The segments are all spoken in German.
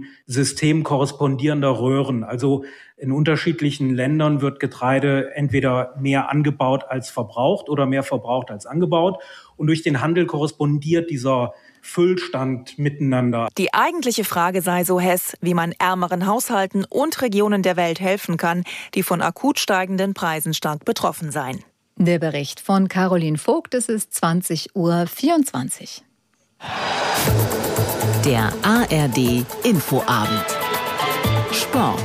System korrespondierender Röhren. Also in unterschiedlichen Ländern wird Getreide entweder mehr angebaut als verbraucht oder mehr verbraucht als angebaut. Und durch den Handel korrespondiert dieser Füllstand miteinander. Die eigentliche Frage sei, so Hess, wie man ärmeren Haushalten und Regionen der Welt helfen kann, die von akut steigenden Preisen stark betroffen seien. Der Bericht von Caroline Vogt, es ist 20:24 Uhr. Der ARD Infoabend. Sport.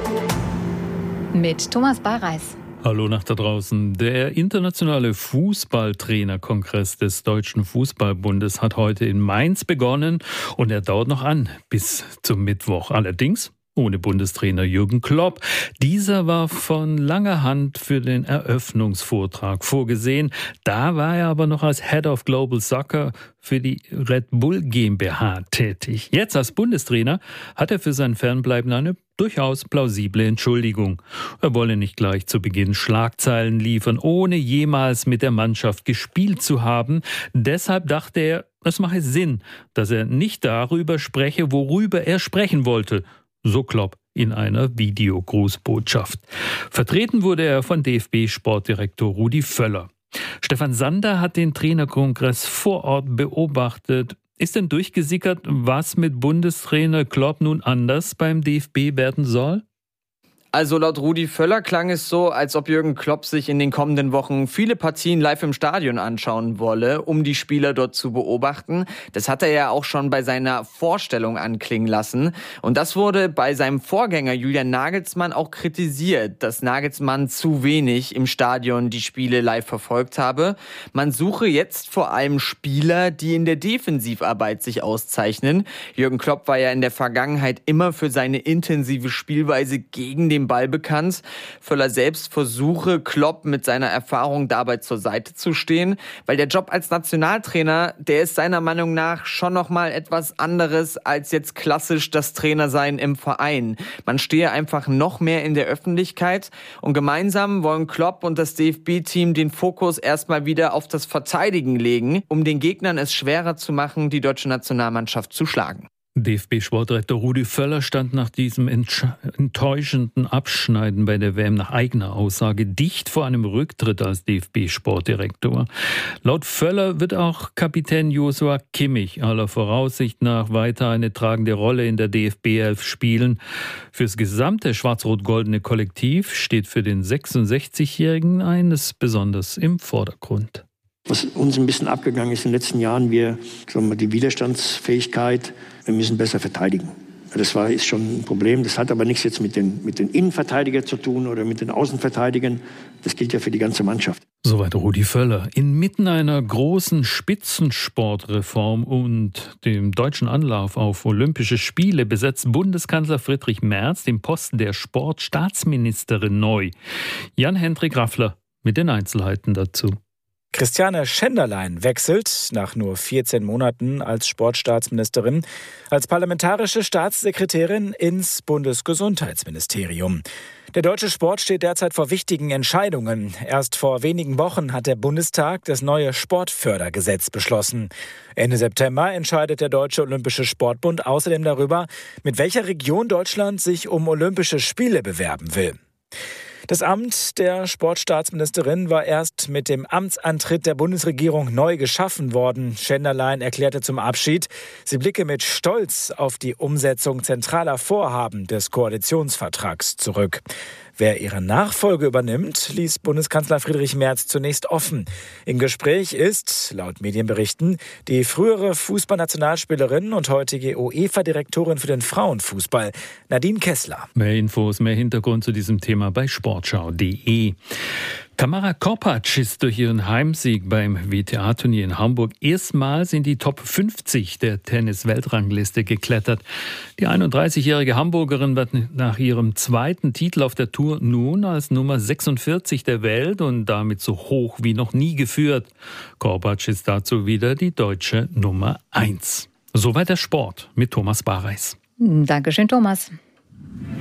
Mit Thomas Bareis. Hallo nach da draußen. Der internationale Fußballtrainerkongress des Deutschen Fußballbundes hat heute in Mainz begonnen und er dauert noch an bis zum Mittwoch. Allerdings ohne Bundestrainer Jürgen Klopp. Dieser war von langer Hand für den Eröffnungsvortrag vorgesehen. Da war er aber noch als Head of Global Soccer für die Red Bull GmbH tätig. Jetzt als Bundestrainer hat er für sein Fernbleiben eine durchaus plausible Entschuldigung. Er wolle nicht gleich zu Beginn Schlagzeilen liefern, ohne jemals mit der Mannschaft gespielt zu haben. Deshalb dachte er, es mache Sinn, dass er nicht darüber spreche, worüber er sprechen wollte. So Klopp in einer Videogrußbotschaft. Vertreten wurde er von DFB-Sportdirektor Rudi Völler. Stefan Sander hat den Trainerkongress vor Ort beobachtet. Ist denn durchgesickert, was mit Bundestrainer Klopp nun anders beim DFB werden soll? Also laut Rudi Völler klang es so, als ob Jürgen Klopp sich in den kommenden Wochen viele Partien live im Stadion anschauen wolle, um die Spieler dort zu beobachten. Das hat er ja auch schon bei seiner Vorstellung anklingen lassen. Und das wurde bei seinem Vorgänger Julian Nagelsmann auch kritisiert, dass Nagelsmann zu wenig im Stadion die Spiele live verfolgt habe. Man suche jetzt vor allem Spieler, die in der Defensivarbeit sich auszeichnen. Jürgen Klopp war ja in der Vergangenheit immer für seine intensive Spielweise gegen den Ball bekannt. Völler selbst versuche, Klopp mit seiner Erfahrung dabei zur Seite zu stehen, weil der Job als Nationaltrainer, der ist seiner Meinung nach schon nochmal etwas anderes als jetzt klassisch das Trainersein im Verein. Man stehe einfach noch mehr in der Öffentlichkeit und gemeinsam wollen Klopp und das DFB-Team den Fokus erstmal wieder auf das Verteidigen legen, um den Gegnern es schwerer zu machen, die deutsche Nationalmannschaft zu schlagen. DFB-Sportdirektor Rudi Völler stand nach diesem enttäuschenden Abschneiden bei der WM nach eigener Aussage dicht vor einem Rücktritt als DFB-Sportdirektor. Laut Völler wird auch Kapitän Joshua Kimmich aller Voraussicht nach weiter eine tragende Rolle in der DFB-Elf spielen. Fürs gesamte schwarz-rot-goldene Kollektiv steht für den 66-Jährigen eines besonders im Vordergrund. Was uns ein bisschen abgegangen ist in den letzten Jahren, die Widerstandsfähigkeit, wir müssen besser verteidigen. Ist schon ein Problem. Das hat aber nichts jetzt mit den Innenverteidigern zu tun oder mit den Außenverteidigern. Das gilt ja für die ganze Mannschaft. Soweit Rudi Völler. Inmitten einer großen Spitzensportreform und dem deutschen Anlauf auf Olympische Spiele besetzt Bundeskanzler Friedrich Merz den Posten der Sportstaatsministerin neu. Jan-Hendrik Raffler mit den Einzelheiten dazu. Christiane Schenderlein wechselt nach nur 14 Monaten als Sportstaatsministerin als parlamentarische Staatssekretärin ins Bundesgesundheitsministerium. Der deutsche Sport steht derzeit vor wichtigen Entscheidungen. Erst vor wenigen Wochen hat der Bundestag das neue Sportfördergesetz beschlossen. Ende September entscheidet der Deutsche Olympische Sportbund außerdem darüber, mit welcher Region Deutschland sich um Olympische Spiele bewerben will. Das Amt der Sportstaatsministerin war erst mit dem Amtsantritt der Bundesregierung neu geschaffen worden. Schenderlein erklärte zum Abschied, sie blicke mit Stolz auf die Umsetzung zentraler Vorhaben des Koalitionsvertrags zurück. Wer ihre Nachfolge übernimmt, ließ Bundeskanzler Friedrich Merz zunächst offen. Im Gespräch ist, laut Medienberichten, die frühere Fußballnationalspielerin und heutige UEFA-Direktorin für den Frauenfußball, Nadine Kessler. Mehr Infos, mehr Hintergrund zu diesem Thema bei sportschau.de. Tamara Korpatsch ist durch ihren Heimsieg beim WTA-Turnier in Hamburg erstmals in die Top 50 der Tennis-Weltrangliste geklettert. Die 31-jährige Hamburgerin wird nach ihrem zweiten Titel auf der Tour nun als Nummer 46 der Welt und damit so hoch wie noch nie geführt. Korpatsch ist dazu wieder die deutsche Nummer 1. Soweit der Sport mit Thomas Bareis. Dankeschön, Thomas.